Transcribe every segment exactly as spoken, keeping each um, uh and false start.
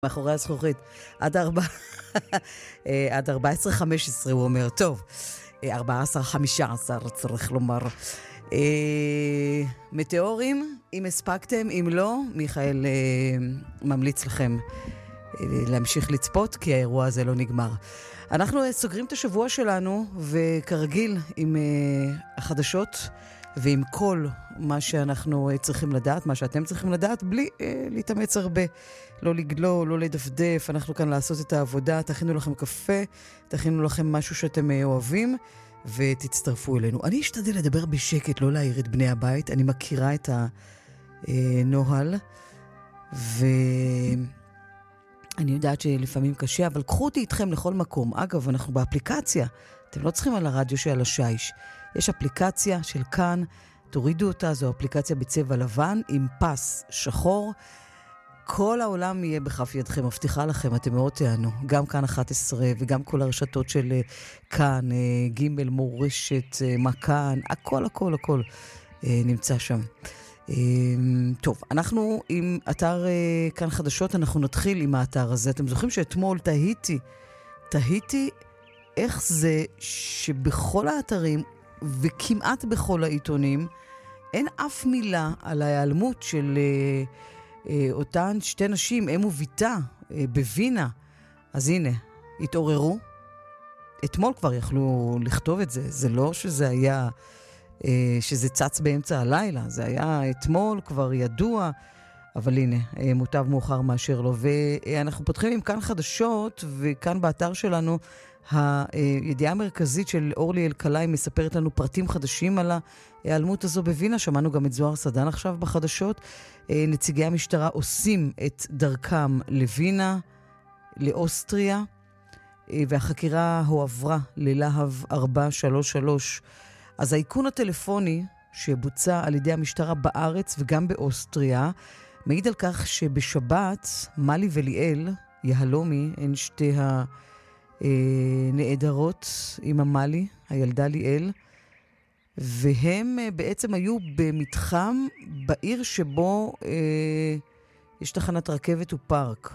מאחורי הזכוכית, עד ארבע, עד ארבע עשרה חמש עשרה הוא אומר, טוב, ארבע עשרה חמש עשרה צריך לומר. מטאורים, אם הספקתם, אם לא, מיכאל ממליץ לכם להמשיך לצפות, כי האירוע הזה לא נגמר. אנחנו סוגרים את השבוע שלנו, וכרגיל עם החדשות, ועם כל מה שאנחנו צריכים לדעת, מה שאתם צריכים לדעת, בלי אה, להתאמץ הרבה, לא לגלול, לא לדפדף, אנחנו כאן לעשות את העבודה, תכינו לכם קפה, תכינו לכם משהו שאתם אה, אוהבים, ותצטרפו אלינו. אני אשתדל לדבר בשקט, לא להעיר את בני הבית, אני מכירה את הנוהל, ואני יודעת שלפעמים קשה, אבל קחו אותי איתכם לכל מקום. אגב, אנחנו באפליקציה, אתם לא צריכים על הרדיו שעל השיש. יש אפליקציה של כאן, תורידו אותה, זו אפליקציה בצבע לבן, עם פס שחור. כל העולם יהיה בכף ידכם, מבטיחה לכם, אתם מאוד תענו. גם כאן אחת עשרה, וגם כל הרשתות של כאן, ג' מורשת, מכאן, הכל, הכל, הכל נמצא שם. טוב, אנחנו עם אתר כאן חדשות, אנחנו נתחיל עם האתר הזה. אתם זוכרים שאתמול תהיתי, תהיתי איך זה שבכל האתרים, וכמעט בכל העיתונים, אין אף מילה על ההיעלמות של אה, אה, אותן שתי נשים, אם וביתה, אה, בווינה. אז הנה, התעוררו. אתמול כבר יכלו לכתוב את זה. זה לא שזה היה, אה, שזה צץ באמצע הלילה. זה היה אתמול כבר ידוע, אבל הנה, אה, מוטב מאוחר מאשר לא. ואנחנו פותחים עם כאן חדשות, וכאן באתר שלנו, הידיעה המרכזית של אורלי אלקלעי מספרת לנו פרטים חדשים על ההיעלמות הזו בווינה. שמענו גם את זוהר סדן עכשיו בחדשות. נציגי המשטרה עושים את דרכם לווינה, לאוסטריה, והחקירה הועברה ללהב ארבע שלוש שלוש. אז האיכון הטלפוני שבוצע על ידי המשטרה בארץ וגם באוסטריה מעיד על כך שבשבת מלי וליאל יהלומי, הן שתי ה... נעדרות עם המלי, הילדה ליאל, והם בעצם היו במתחם בעיר שבו אה, יש תחנת רכבת ופארק.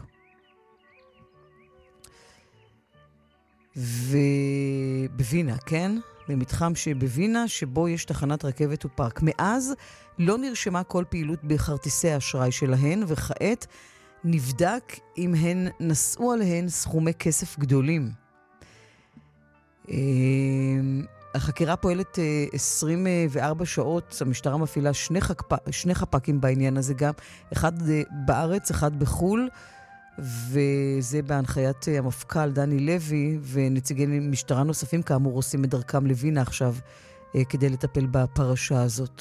ובווינה, כן? במתחם שבווינה שבו יש תחנת רכבת ופארק. מאז לא נרשמה כל פעילות בכרטיסי האשראי שלהן, וכעת נבדק אם הן נשאו עליהן סכומי כסף גדולים. החקירה פועלת עשרים וארבע שעות, המשטרה מפעילה שני, חפ... שני חפקים בעניין הזה גם, אחד בארץ, אחד בחול, וזה בהנחיית המפכ"ל דני לוי, ונציגי משטרה נוספים כאמור עושים את דרכם לווינה עכשיו, כדי לטפל בפרשה הזאת.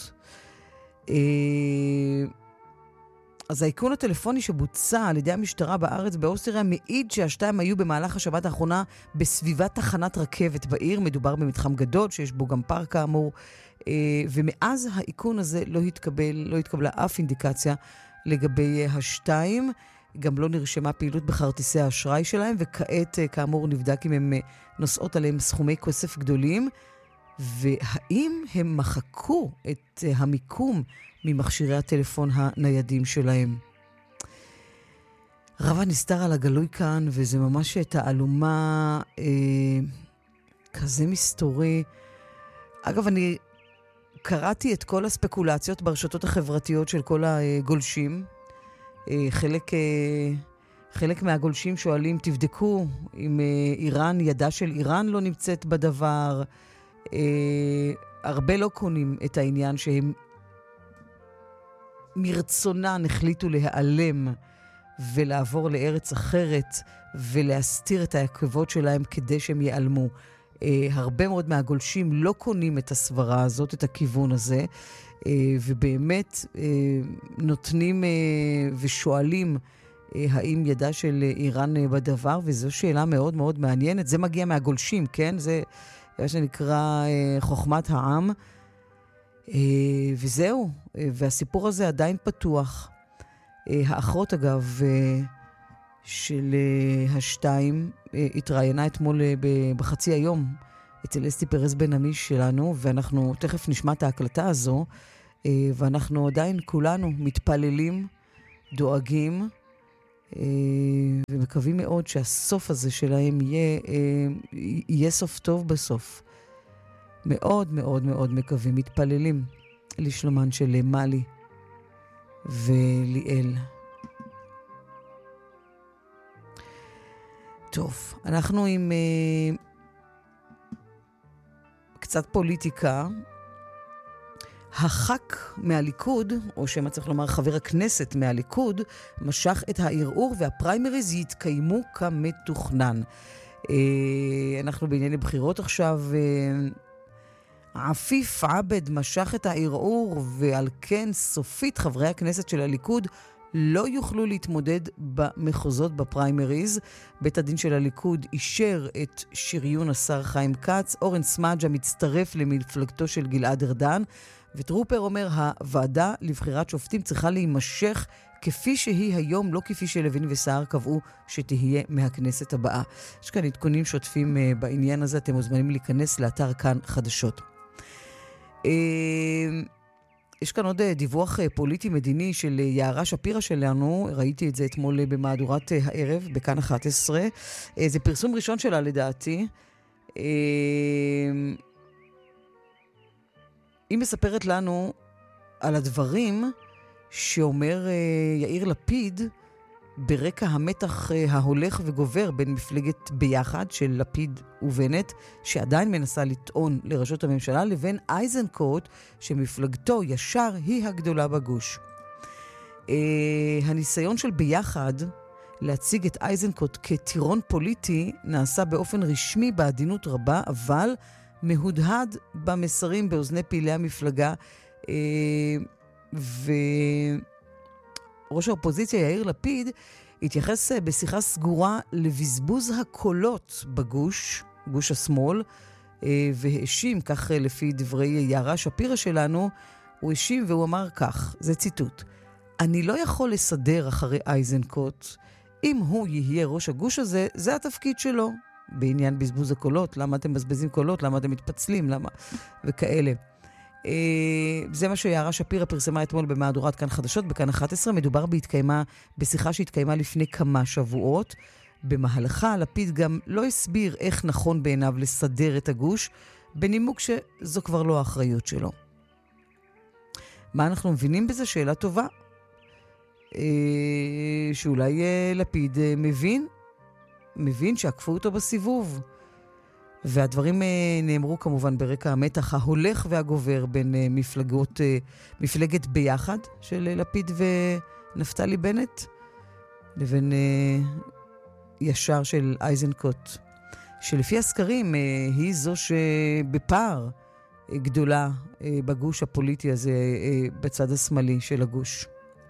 אז האיכון הטלפוני שבוצע על ידי המשטרה בארץ באוסטריה מעיד שהשתיים היו במהלך השבת האחרונה בסביבת תחנת רכבת בעיר. מדובר במתחם גדול שיש בו גם פארק כאמור, ומאז האיכון הזה לא התקבל, לא התקבלה אף אינדיקציה לגבי השתיים. גם לא נרשמה פעילות בכרטיסי האשראי שלהם, וכעת כאמור נבדק אם הם נושאות עליהם סכומי כסף גדולים, והאם הם מחקו את המיקום ממכשירי הטלפון הניידים שלהם. רב הנסתר על הגלוי כאן, וזה ממש תעלומה אה, כזה מסתורי. אגב, אני קראתי את כל הספקולציות ברשתות החברתיות של כל הגולשים. אה, חלק, אה, חלק מהגולשים שואלים, תבדקו אם אה, איראן, ידה של איראן לא נמצאת בדבר. אה, הרבה לא קונים את העניין שהם מרצונן החליטו להיעלם ולעבור לארץ אחרת ולהסתיר את העקבות שלהם כדי שהם ייעלמו. אה, הרבה מאוד מהגולשים לא קונים את הסברה הזאת, את הכיוון הזה, אה, ובאמת אה, נותנים אה, ושואלים אה, האם ידה של איראן אה, בדבר, וזו שאלה מאוד מאוד מעניינת. זה מגיע מהגולשים, כן? זה מה שנקרא אה, חוכמת העם. וזהו, והסיפור הזה עדיין פתוח. האחרות אגב של השתיים התראיינה אתמול בחצי היום אצל אסתי פרס בן עמי שלנו, ואנחנו תכף נשמע את ההקלטה הזו, ואנחנו עדיין כולנו מתפללים, דואגים, ומקווים מאוד שהסוף הזה שלהם יהיה, יהיה סוף טוב בסוף. מאוד מאוד מאוד מקווים, מתפללים לשלומן של מלי וליאל. טוב, אנחנו עם uh, קצת פוליטיקה. הח"כ מהליכוד, או שמה צריך לומר חבר הכנסת מהליכוד, משך את הערעור והפריימריז יתקיימו כמתוכנן. Uh, אנחנו בענייני בחירות עכשיו. Uh, עפיף עבד משך את הערעור, ועל כן סופית חברי הכנסת של הליכוד לא יוכלו להתמודד במחוזות בפריימריז. בית הדין של הליכוד אישר את שריון השר חיים כץ. אורן סמאג'ה מצטרף למפלגתו של גלעד ארדן, וטרופר אומר הוועדה לבחירת שופטים צריכה להימשך כפי שהיא היום, לא כפי שלוין וסער קבעו שתהיה מהכנסת הבאה. יש כאן עדכונים שוטפים בעניין הזה, אתם מוזמנים להיכנס לאתר כאן חדשות. יש כאן עוד דיווח פוליטי-מדיני של יערה שפירא שלנו, ראיתי את זה אתמול במהדורת הערב, בכאן אחת עשרה. זה פרסום ראשון שלה לדעתי. היא מספרת לנו על הדברים שאומר יאיר לפיד, ברקע המתח ההולך וגובר בין מפלגת ביחד של לפיד ובנט, שעדיין מנסה לטעון לראשות הממשלה, לבין אייזנקוט, שמפלגתו ישר היא הגדולה בגוש. אה, הניסיון של ביחד להציג את אייזנקוט כטירון פוליטי נעשה באופן רשמי בעדינות רבה, אבל מהודהד במסרים באוזני פעילי המפלגה, אה, ו... ראש האופוזיציה יאיר לפיד התייחס בשיחה סגורה לבזבוז הקולות בגוש, גוש השמאל, והאשים, כך לפי דברי יערה שפירא שלנו, הוא האשים והוא אמר כך, זה ציטוט: אני לא יכול לסדר אחרי אייזנקוט, אם הוא יהיה ראש הגוש הזה, זה התפקיד שלו. בעניין בזבוז הקולות, למה אתם מבזבזים קולות, למה אתם מתפצלים, למה, וכאלה. זה מה שיערה שפירא פרסמה אתמול במהדורת כאן חדשות, בכאן אחת עשרה. מדובר בהתקיימה, בשיחה שהתקיימה לפני כמה שבועות. במהלכה לפיד גם לא הסביר איך נכון בעיניו לסדר את הגוש, בנימוק שזו כבר לא האחריות שלו. מה אנחנו מבינים בזה? שאלה טובה. שאולי לפיד מבין, מבין שעקפו אותו בסיבוב. והדברים נאמרו כמובן ברקע המתח ההולך והגובר בין מפלגות, מפלגת ביחד של לפיד ונפתלי בנט, לבין ישר של אייזנקוט, שלפי הסקרים היא זו שבפער גדולה בגוש הפוליטי הזה, בצד השמאלי של הגוש.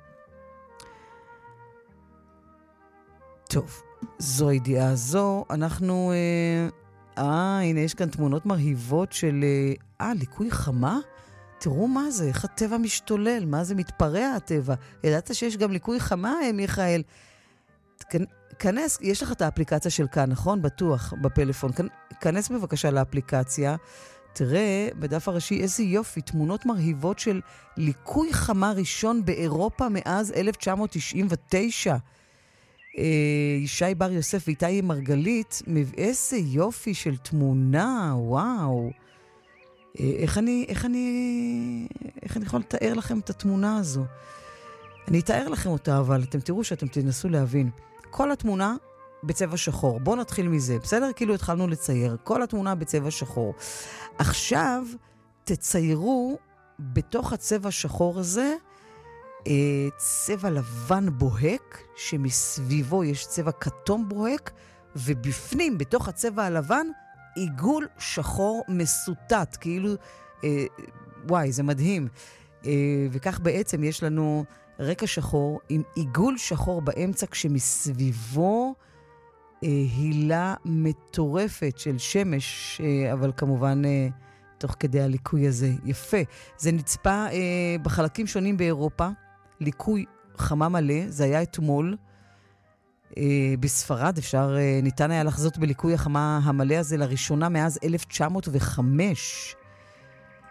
טוב, זו הידיעה הזו. אנחנו... אה, הנה, יש כאן תמונות מרהיבות של... אה, ליקוי חמה? תראו מה זה, איך הטבע משתולל, מה זה מתפרע הטבע. ידעת שיש גם ליקוי חמה, מיכאל? כנס, יש לך את האפליקציה של כאן, נכון? בטוח, בפלאפון. כנס בבקשה לאפליקציה. תראה, בדף הראשי, איזה יופי, תמונות מרהיבות של ליקוי חמה ראשון באירופה מאז אלף תשע מאות תשעים ותשע. ישי בר יוסף ואיתי מרגלית, איזה יופי של תמונה, וואו. איך אני, איך אני, איך אני יכול לתאר לכם את התמונה הזו? אני אתאר לכם אותה, אבל אתם תראו שאתם תנסו להבין. כל התמונה בצבע שחור. בואו נתחיל מזה. בסדר? כאילו התחלנו לצייר. כל התמונה בצבע שחור. עכשיו תציירו בתוך הצבע השחור הזה צבע לבן בוהק, שמסביבו יש צבע כתום בוהק, ובפנים, בתוך הצבע הלבן, עיגול שחור מסוטט, כאילו, אה, וואי, זה מדהים. אה, וכך בעצם יש לנו רקע שחור עם עיגול שחור באמצע, כשמסביבו אה, הילה מטורפת של שמש, אה, אבל כמובן... אה, תוך כדי הליקוי הזה. יפה. זה נצפה אה, בחלקים שונים באירופה. ליקוי חמה מלא. זה היה אתמול. אה, בספרד אפשר, אה, ניתן היה לחזות בליקוי החמה המלא הזה לראשונה מאז אלף תשע מאות וחמש.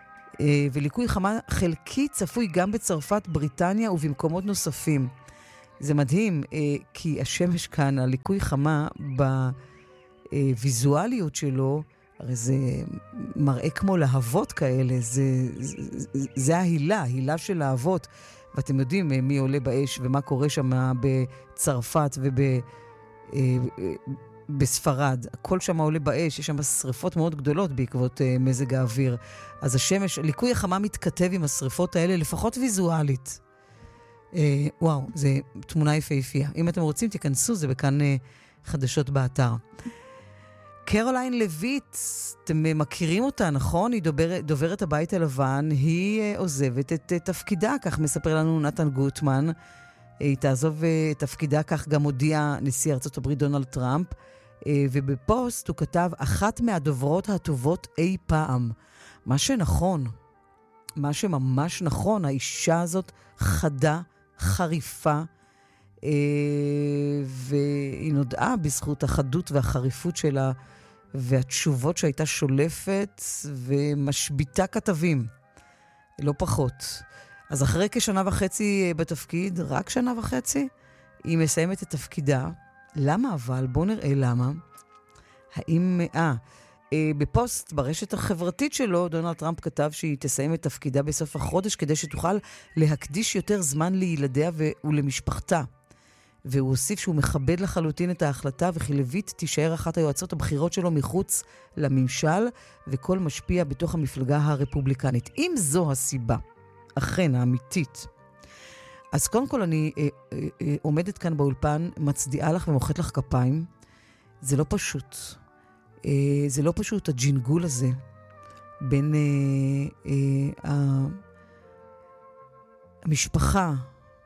אה, וליקוי חמה חלקי צפוי גם בצרפת, בריטניה ובמקומות נוספים. זה מדהים, כי השמש כאן, הליקוי חמה בוויזואליות שלו, הרי זה מראה כמו להבות כאלה, זה, זה, זה ההילה, הילה של להבות. ואתם יודעים מי עולה באש ומה קורה שם בצרפת ובספרד. הכל שם עולה באש, יש שם שריפות מאוד גדולות בעקבות מזג האוויר. אז השמש, ליקוי החמה מתכתב עם השריפות האלה, לפחות ויזואלית. וואו, זה תמונה יפהפייה. אם אתם רוצים, תיכנסו, זה בכאן חדשות באתר. קרוליין לויט, אתם מכירים אותה, נכון? היא דובר, דוברת הבית הלבן, היא עוזבת את תפקידה, כך מספר לנו נתן גוטמן. היא תעזוב את תפקידה, כך גם הודיע נשיא ארצות הברית דונלד טראמפ, ובפוסט הוא כתב, אחת מהדוברות הטובות אי פעם. מה שנכון, מה שממש נכון, האישה הזאת חדה, חריפה, והיא נודעה בזכות החדות והחריפות שלה, והתשובות שהייתה שולפת ומשביתה כתבים, לא פחות. אז אחרי כשנה וחצי בתפקיד, רק שנה וחצי, היא מסיימת את תפקידה. למה אבל? בואו נראה למה. האם, אה, בפוסט ברשת החברתית שלו, דונלד טראמפ כתב שהיא תסיים את תפקידה בסוף החודש, כדי שתוכל להקדיש יותר זמן לילדיה ולמשפחתה. והוא הוסיף שהוא מכבד לחלוטין את ההחלטה, וכי לויט תישאר אחת היועצות הבחירות שלו מחוץ לממשל, וכל משפיע בתוך המפלגה הרפובליקנית. אם זו הסיבה, אכן האמיתית, אז קודם כל אני אה, אה, אה, עומדת כאן באולפן, מצדיעה לך ומוחאת לך כפיים. זה לא פשוט. אה, זה לא פשוט הג'ינגול הזה, בין אה, אה, המשפחה,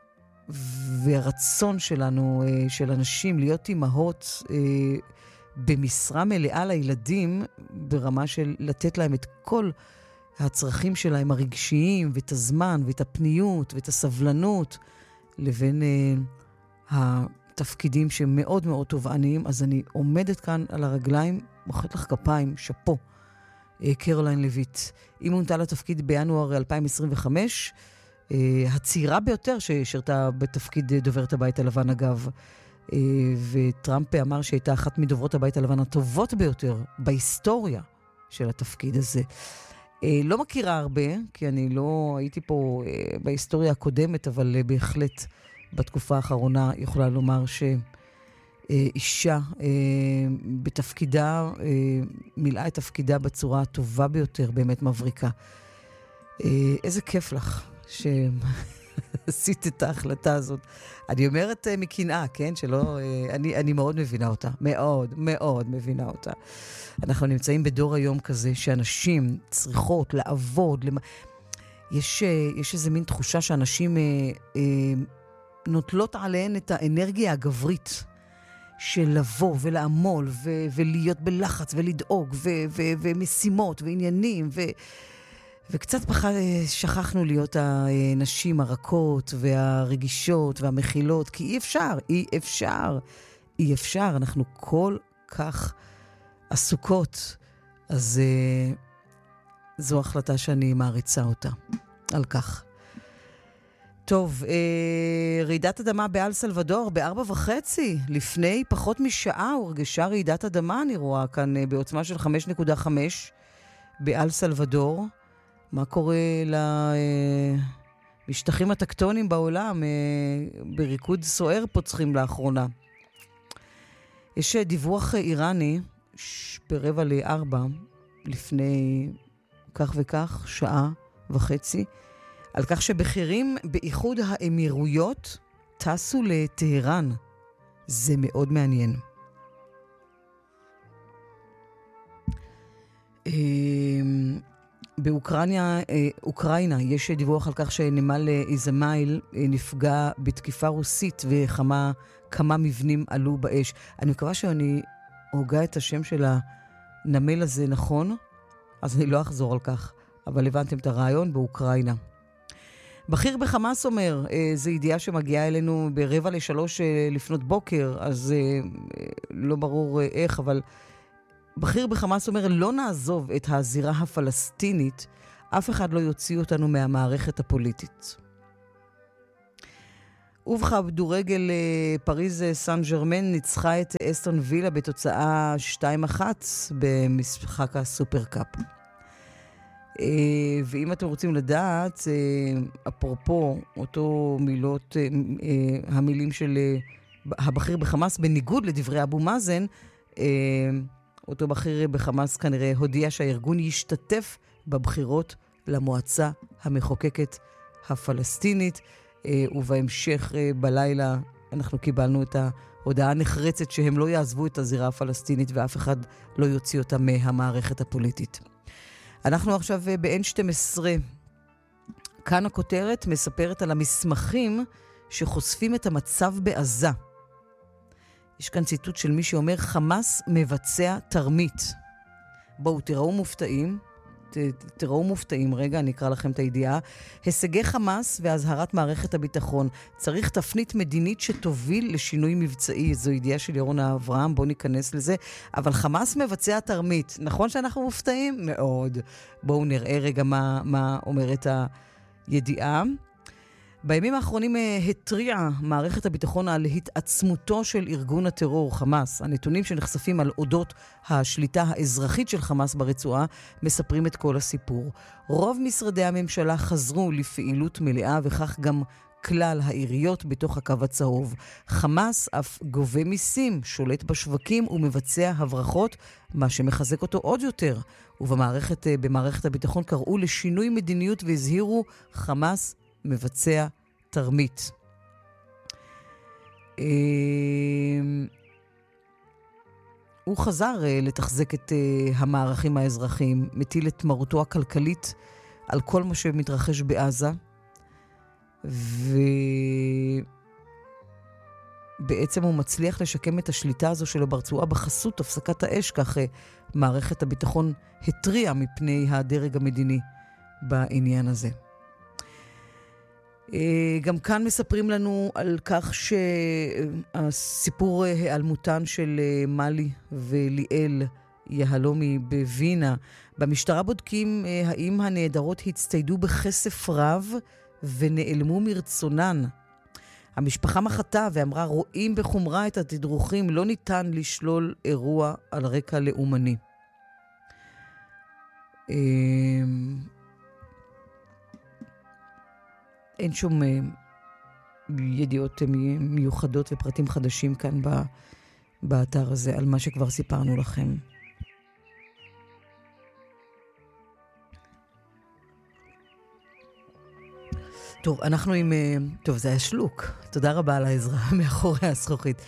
והרצון שלנו, של אנשים, להיות אימהות במשרה מלאה לילדים, ברמה של לתת להם את כל הצרכים שלהם, הרגשיים, ואת הזמן, ואת הפניות, ואת הסבלנות, לבין התפקידים שמאוד מאוד תובעניים. אז אני עומדת כאן על הרגליים, מוחאת לך כפיים, שפו, קרוליין לויט. היא מונתה לתפקיד בינואר אלפיים עשרים וחמש, הצעירה ביותר ששרתה בתפקיד דוברת הבית הלבן אגב, וטראמפ אמר שהייתה אחת מדוברות הבית הלבן הטובות ביותר בהיסטוריה של התפקיד הזה. לא מכירה הרבה, כי אני לא הייתי פה בהיסטוריה הקודמת, אבל בהחלט בתקופה האחרונה יכולה לומר שאישה בתפקידה, מילאה את תפקידה בצורה הטובה ביותר, באמת מבריקה. איזה כיף לך שעשית את ההחלטה הזאת. אני אומרת מקנאה, כן? שלא, אני, אני מאוד מבינה אותה. מאוד, מאוד מבינה אותה. אנחנו נמצאים בדור היום כזה שאנשים צריכות לעבוד. למ... יש, יש איזה מין תחושה שאנשים אה, אה, נוטלות עליהן את האנרגיה הגברית של לבוא ולעמול ו- ולהיות בלחץ ולדאוג ו- ו- ומשימות ועניינים ו... וקצת פחד שכחנו להיות הנשים הרכות והרגישות והמכילות, כי אי אפשר, אי אפשר, אי אפשר, אנחנו כל כך עסוקות. אז uh, זו החלטה שאני מעריצה אותה על כך. טוב, uh, רעידת אדמה באל סלבדור בארבע וחצי, לפני פחות משעה הורגשה רעידת אדמה, אני רואה כאן uh, בעוצמה של חמש נקודה חמש באל סלבדור. מה קורה למשטחים הטקטונים בעולם? בריקוד סוער פוצחים לאחרונה. יש דיווח איראני ברבע לארבע, לפני כך וכך, שעה וחצי, על כך שבכירים באיחוד האמירויות טסו לטהרן. זה מאוד מעניין. באוקראינה, אוקראינה, יש דיווח על כך שנמל איזמייל נפגע בתקיפה רוסית וכמה כמה מבנים עלו באש. אני מקווה שאני הוגה את השם של הנמל הזה נכון, אז אני לא אחזור על כך, אבל הבנתם את הרעיון. באוקראינה. בכיר בחמאס אומר, זו ידיעה שמגיעה אלינו ברבע לשלוש לפנות בוקר, אז לא ברור איך, אבל בכיר בחמאס אומר, לא נעזוב את הזירה הפלסטינית, אף אחד לא יוציא אותנו מהמערכת הפוליטית. ובכדורגל פריז סן ז'רמן ניצחה את אסטון וילה בתוצאה שתיים אחת במשחק הסופרקאפ. ואם אתם רוצים לדעת, אפרופו אותו מילות, המילים של הבכיר בחמאס, בניגוד לדברי אבו מאזן, אותו בכיר בחמאס כנראה הודיע שהארגון ישתתף בבחירות למועצה המחוקקת הפלסטינית, ובהמשך בלילה אנחנו קיבלנו את ההודעה הנחרצת שהם לא יעזבו את הזירה הפלסטינית ואף אחד לא יוציא אותה מהמערכת הפוליטית. אנחנו עכשיו ב-אן שתים עשרה. כאן הכותרת מספרת על המסמכים שחושפים את המצב בעזה. יש כאן ציטוט של מי שאומר, חמאס מבצע תרמית. בואו, תראו מופתעים. ת, תראו מופתעים, רגע, אני אקרא לכם את הידיעה. הישגי חמאס והזהרת מערכת הביטחון. צריך תפנית מדינית שתוביל לשינוי מבצעי. זו ידיעה של ירון אברהם, בואו ניכנס לזה. אבל חמאס מבצע תרמית. נכון שאנחנו מופתעים? מאוד. בואו נראה רגע מה, מה אומרת הידיעה. בימים האחרונים התריעה מערכת הביטחון על התעצמותו של ארגון הטרור חמאס. הנתונים שנחשפים על אודות השליטה האזרחית של חמאס ברצועה מספרים את כל הסיפור. רוב משרדי הממשלה חזרו לפעילות מלאה וכך גם כלל העיריות בתוך הקו הצהוב. חמאס אף גובה מיסים, שולט בשווקים ומבצע הברחות, מה שמחזק אותו עוד יותר. ובמערכת במערכת הביטחון קראו לשינוי מדיניות והזהירו חמאס מבצע תרמית. הוא חזר לתחזק את המערכים האזרחיים, מטיל את מרותו הכלכלית על כל מה שמתרחש בעזה, ובעצם הוא מצליח לשקם את השליטה הזו שלו ברצועה בחסות הפסקת האש, כך מערכת הביטחון התריעה מפני הדרג המדיני בעניין הזה. גם כאן מספרים לנו על כך שהסיפור העלמותן של מלי וליאל יהלומי בווינה, במשטרה בודקים האם הנעדרות הצטיידו בכסף רב ונעלמו מרצונן. המשפחה מחתה ואמרה, רואים בחומרה את התדרוכים, לא ניתן לשלול אירוע על רקע לאומני. אין שום ידיעות מיוחדות ופרטים חדשים כאן באתר הזה, על מה שכבר סיפרנו לכם. טוב, אנחנו עם... טוב, זה היה שלוק. תודה רבה על העזרה מאחורי הזכוכית.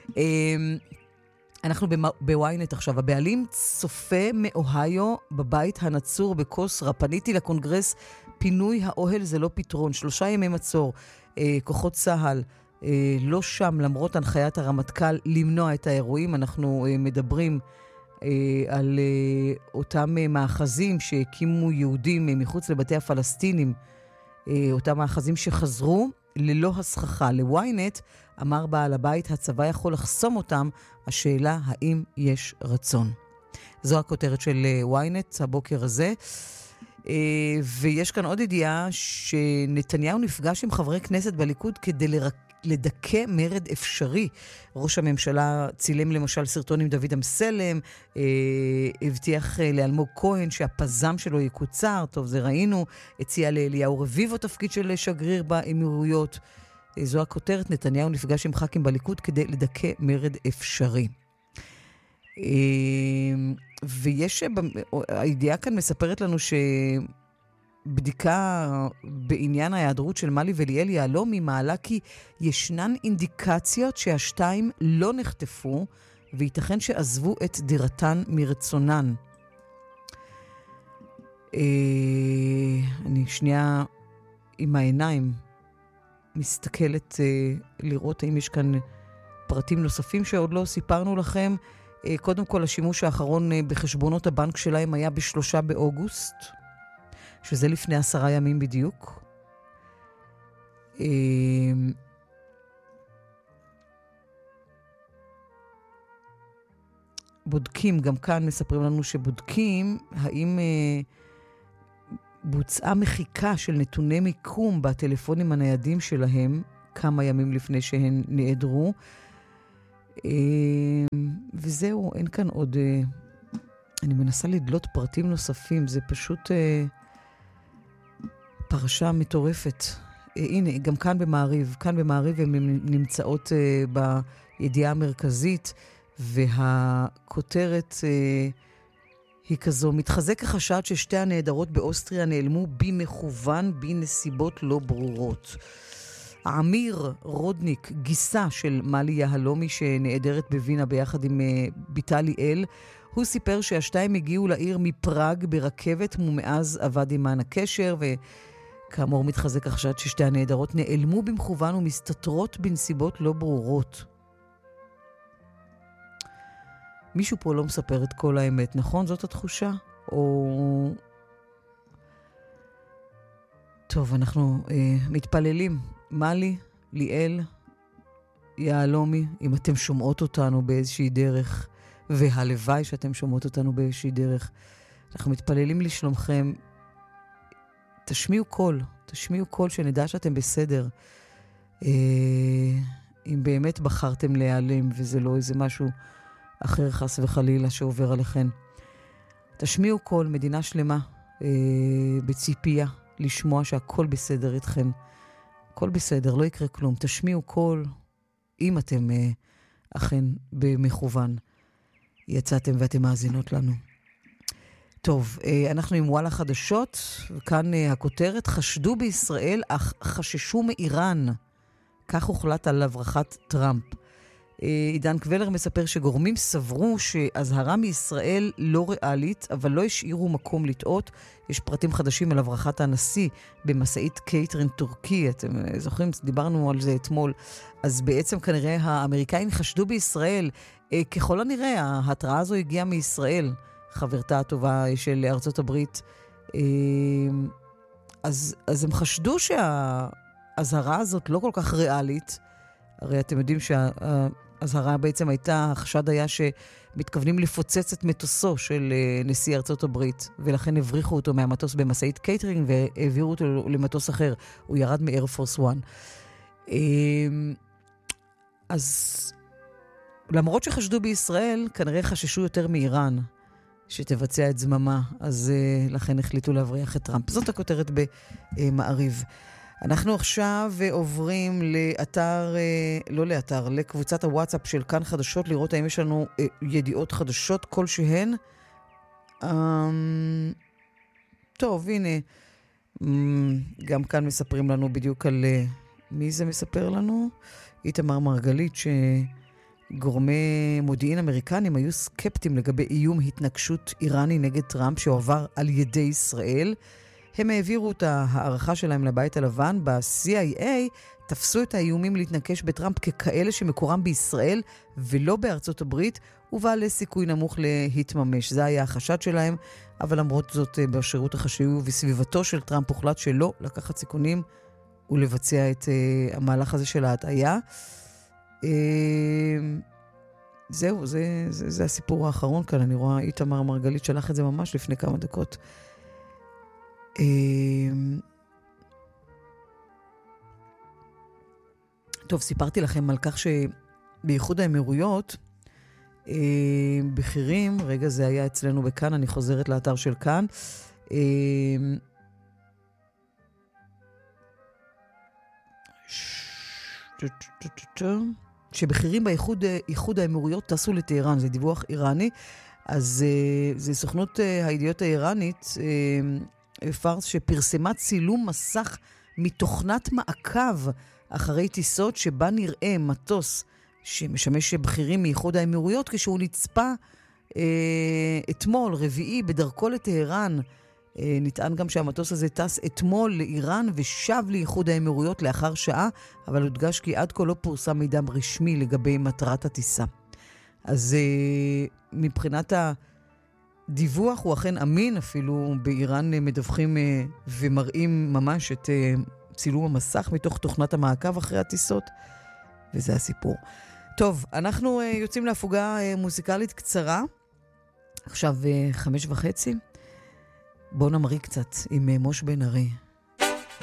אנחנו בוויינט עכשיו. הבעלים צופה מאוהיו בבית הנצור בקוסרה. פניתי לקונגרס, פינוי האוהל זה לא פתרון. שלושה ימי מצור, כוחות צהל לא שם, למרות הנחיית הרמטכ"ל למנוע את האירועים. אנחנו מדברים על אותם מאחזים שהקימו יהודים מחוץ לבתי הפלסטינים, אותם מאחזים שחזרו ללא הסככה. לוויינט אמר בעל הבית, הצבא יכול לחסום אותם, השאלה האם יש רצון. זו הכותרת של וויינט הבוקר הזה. ויש כאן עוד ידיעה שנתניהו נפגש עם חברי כנסת בליכוד כדי לרק... לדכא מרד אפשרי. ראש הממשלה צילם למשל סרטון עם דוד אמסלם, אה, הבטיח לאלמוג כהן שהפזם שלו יקוצר, טוב זה ראינו, הציע לאליהו רביבו תפקיד של שגריר באמירויות. אה, זו הכותרת, נתניהו נפגש עם ח"כים בליכוד כדי לדכא מרד אפשרי. אה, ויש, הידיעה כאן מספרת לנו ש... בדיקה בעניין ההיעדרות של מלי וליאל יהלומי מעלה כי ישנן אינדיקציות שהשתיים לא נחטפו וייתכן שעזבו את דירתן מרצונן. אה, אני שנייה עם העיניים מסתכלת אה, לראות האם יש כאן פרטים נוספים שעוד לא סיפרנו לכם. אה, קודם כל, השימוש האחרון אה, בחשבונות הבנק שלהם היה בשלושה באוגוסט. שזה לפני עשרה ימים בדיוק. בודקים, גם כאן מספרים לנו שבודקים האם בוצעה מחיקה של נתוני מיקום בטלפונים הניידים שלהם, כמה ימים לפני שהן נעדרו. וזהו, אין כאן עוד... אני מנסה לדלות פרטים נוספים, זה פשוט פרשה מטורפת. הנה, גם כאן במעריב, כאן במעריב הן נמצאות בידיעה המרכזית, והכותרת היא כזו: מתחזק החשד ששתי הנעדרות באוסטריה נעלמו במכוון בנסיבות לא ברורות. עמיר רודניק, גיסה של מלי יהלומי שנעדרת בווינה ביחד עם ביתה ליאל, הוא סיפר שהשתיים הגיעו לעיר מפראג ברכבת ומאז עבד עימן הקשר, וכאמור מתחזק החשד ששתי הנעדרות נעלמו במכוון ומסתתרות בנסיבות לא ברורות. מישהו פה לא מספר את כל האמת, נכון? זאת התחושה? או... טוב, אנחנו אה, מתפללים. מלי, ליאל, יהלומי, אם אתם שומעות אותנו באיזושהי דרך, והלוואי שאתם שומעות אותנו באיזושהי דרך, אנחנו מתפללים לשלומכם. תשמיעו קול, תשמיעו קול שנדע שאתם בסדר. אה, אם באמת בחרתם להיעלם, וזה לא איזה משהו אחר חס וחלילה שעובר עליכם. תשמיעו קול, מדינה שלמה, אה, בציפייה, לשמוע שהכל בסדר איתכם. הכל בסדר, לא יקרה כלום. תשמיעו קול, אם אתם אה, אכן במכוון יצאתם ואתם מאזינות לנו. טוב, אה, אנחנו עם וואלה חדשות, וכאן אה, הכותרת: חשדו בישראל אך חששו מאיראן. כך הוחלט על הברחת טראמפ. עידן קבלר מספר שגורמים סברו שהזהרה מישראל לא ריאלית, אבל לא השאירו מקום לטעות. יש פרטים חדשים על הברחת הנשיא במסעית קייטרין טורקי. אתם זוכרים, דיברנו על זה אתמול. אז בעצם כנראה האמריקאים חשדו בישראל. ככל הנראה, ההתראה הזו הגיעה מישראל, חברתה הטובה של ארצות הברית. אז, אז הם חשדו שההזהרה הזאת לא כל כך ריאלית. הרי אתם יודעים שההזהרה בעצם הייתה, החשד היה שמתכוונים לפוצץ את מטוסו של נשיא ארצות הברית, ולכן הבריחו אותו מהמטוס במסעית קייטרינג והעבירו אותו למטוס אחר. הוא ירד מאייר פורס וואן. אז למרות שחשדו בישראל, כנראה חששו יותר מאיראן שתבצע את זממה, אז לכן החליטו להבריח את טראמפ. זאת הכותרת במעריב. אנחנו עכשיו עוברים לאתר, לא לאתר, לקבוצת הוואטסאפ של כאן חדשות, לראות האם יש לנו ידיעות חדשות כלשהן. טוב, הנה, גם כאן מספרים לנו בדיוק על מי זה מספר לנו. איתמר מרגלית, שגורמי מודיעין אמריקנים היו סקפטיים לגבי איום התנגשות איראני נגד טראמפ שעובר על ידי ישראל. הם העבירו את הערכה שלהם לבית הלבן. ב-סי איי איי תפסו את האיומים להתנקש בטראמפ ככאלה שמקורם בישראל ולא בארצות הברית, ובעלי סיכוי נמוך להתממש. זה היה החשד שלהם, אבל למרות זאת בשירות החשאי וסביבתו של טראמפ הוחלט שלא לקחת סיכונים ולבצע את uh, המהלך הזה של ההטעיה. Uh, זהו, זה, זה, זה הסיפור האחרון כאן. אני רואה איתמר מרגלית שלח את זה ממש לפני כמה דקות. טוב, סיפרתי לכם על כך שבייחוד האמירויות בכירים, רגע זה היה אצלנו בכאן, אני חוזרת לאתר של כאן, שבכירים בייחוד האמירויות טסו לטהרן, זה דיווח איראני. אז זה סוכנות הידיעות האיראנית פרס שפרסמה צילום מסך מתוכנת מעקב אחרי טיסות שבה נראה מטוס שמשמש בכירים מייחוד האמירויות כשהוא נצפה אה, אתמול רביעי בדרכו לטהרן. אה, נטען גם שהמטוס הזה טס אתמול לאיראן ושב לייחוד האמירויות לאחר שעה, אבל הודגש כי עד כה לא פורסם מידע רשמי לגבי מטרת הטיסה. אז אה, מבחינת ה... דיווח הוא אכן אמין, אפילו באיראן מדווחים ומראים ממש את צילום המסך מתוך תוכנת המעקב אחרי הטיסות, וזה הסיפור. טוב, אנחנו יוצאים להפוגה מוזיקלית קצרה, עכשיו חמש וחצי, בואו נמריא קצת עם מוש בן ארי.